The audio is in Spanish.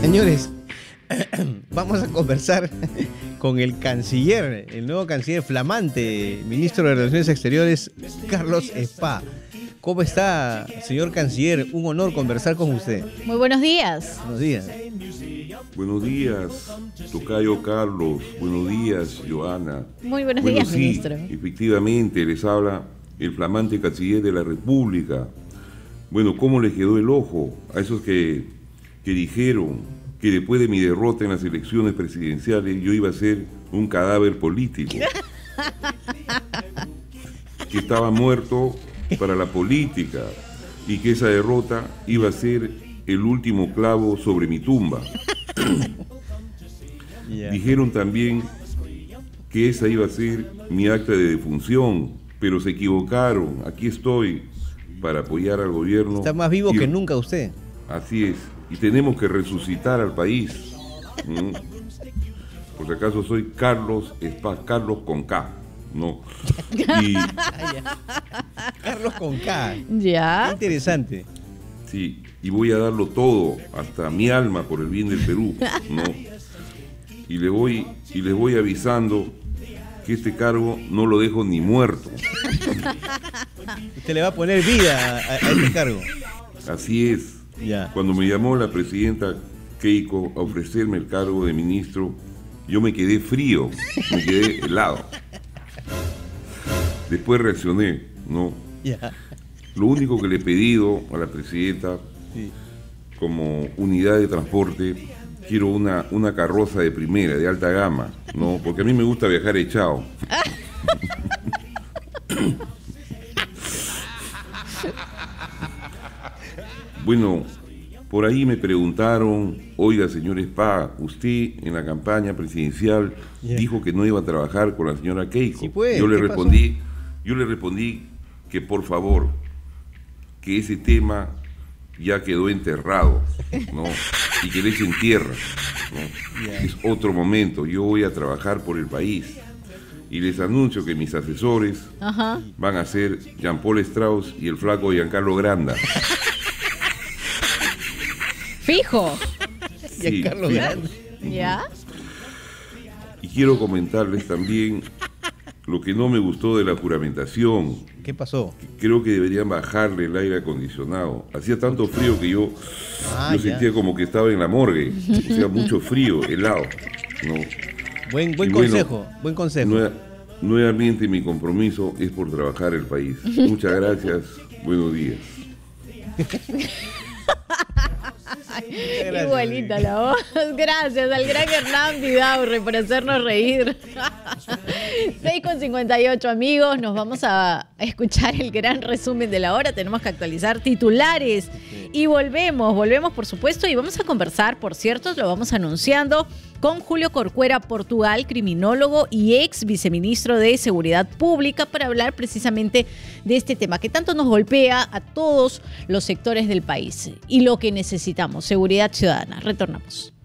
Señores, vamos a conversar con el canciller, el nuevo canciller flamante, ministro de Relaciones Exteriores, Carlos Spa. ¿Cómo está, señor canciller? Un honor conversar con usted. Muy buenos días. Buenos días. Buenos días, tocayo Carlos. Buenos días, Joana. Muy buenos días, sí, ministro. Efectivamente, les habla el flamante canciller de la República. Bueno, ¿cómo les quedó el ojo a esos que dijeron que después de mi derrota en las elecciones presidenciales yo iba a ser un cadáver político? Que estaba muerto para la política y que esa derrota iba a ser el último clavo sobre mi tumba. Dijeron también que esa iba a ser mi acta de defunción, pero se equivocaron. Aquí estoy para apoyar al gobierno. Está más vivo que nunca usted. Así es, y tenemos que resucitar al país. Por si acaso soy Carlos Spa, Carlos con K, ¿no? Y Carlos con K. Ya. Qué interesante. sí, y voy a darlo todo, hasta mi alma, por el bien del Perú, ¿no? Y les voy avisando que este cargo no lo dejo ni muerto. Usted le va a poner vida a este cargo. Así es. Ya. Cuando me llamó la presidenta Keiko a ofrecerme el cargo de ministro, yo me quedé frío, me quedé helado. Después reaccioné, ¿no? Ya. Lo único que le he pedido a la presidenta, Sí. como unidad de transporte, quiero una carroza de primera, de alta gama, ¿no? Porque a mí me gusta viajar echado. Bueno, por ahí me preguntaron, oiga, señor Spa, usted en la campaña presidencial dijo que no iba a trabajar con la señora Keiko. Sí, pues, yo le ¿qué respondí que por favor, que ese tema ya quedó enterrado, ¿no? Y que le echen tierra, ¿no? Es otro momento, yo voy a trabajar por el país. Y les anuncio que mis asesores van a ser Jean-Paul Strauss y el flaco Giancarlo Granda. Fijo. Sí, Giancarlo sí. Granda. Ya. Y quiero comentarles también lo que no me gustó de la juramentación. ¿Qué pasó? Creo que deberían bajarle el aire acondicionado. Hacía tanto frío que yo sentía como que estaba en la morgue. O sea, mucho frío, helado, ¿no? Buen Y consejo, buen consejo. Nuevamente mi compromiso es por trabajar el país. Muchas gracias, buenos días. Gracias, Igualita la voz. Gracias al gran Hernán Vidaurre por hacernos reír. 6:58, amigos. Nos vamos a escuchar el gran resumen de la hora. Tenemos que actualizar titulares. Y volvemos por supuesto. Y vamos a conversar, por cierto, lo vamos anunciando, con Julio Corcuera Portugal, criminólogo y ex viceministro de Seguridad Pública, para hablar precisamente de este tema que tanto nos golpea a todos los sectores del país y lo que necesitamos, seguridad ciudadana. Retornamos.